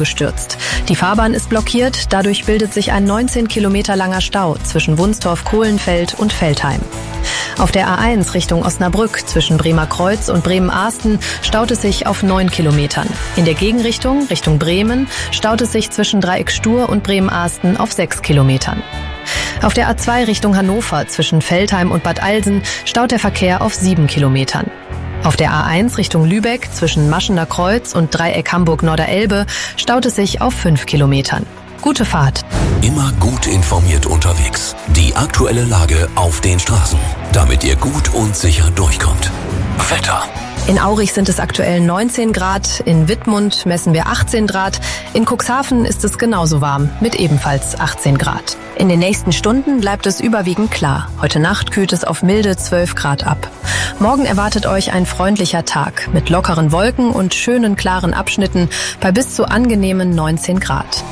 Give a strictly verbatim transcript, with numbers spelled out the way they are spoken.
gestürzt. Die Fahrbahn ist blockiert, dadurch bildet sich ein neunzehn Kilometer langer Stau zwischen Wunstorf-Kohlenfeld und Veltheim. Auf der A eins Richtung Osnabrück zwischen Bremer Kreuz und Bremen-Ahsten staut es sich auf neun Kilometern. In der Gegenrichtung, Richtung Bremen, staut es sich zwischen Dreieck Stur und Bremen-Ahsten auf sechs Kilometern. Auf der A zwei Richtung Hannover zwischen Veltheim und Bad Alsen staut der Verkehr auf sieben Kilometern. Auf der A eins Richtung Lübeck zwischen Maschener Kreuz und Dreieck Hamburg-Norderelbe staut es sich auf fünf Kilometern. Gute Fahrt. Immer gut informiert unterwegs. Die aktuelle Lage auf den Straßen, damit ihr gut und sicher durchkommt. Wetter. In Aurich sind es aktuell neunzehn Grad, in Wittmund messen wir achtzehn Grad, in Cuxhaven ist es genauso warm, mit ebenfalls achtzehn Grad. In den nächsten Stunden bleibt es überwiegend klar. Heute Nacht kühlt es auf milde zwölf Grad ab. Morgen erwartet euch ein freundlicher Tag mit lockeren Wolken und schönen klaren Abschnitten bei bis zu angenehmen neunzehn Grad.